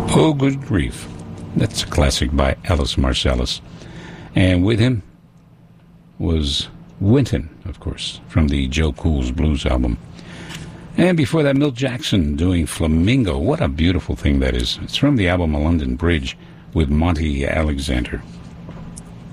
Oh, good grief. That's a classic by Ellis Marsalis. And with him was Wynton, of course, from the Joe Cool's Blues album. And before that, Milt Jackson doing Flamingo. What a beautiful thing that is. It's from the album A London Bridge with Monty Alexander.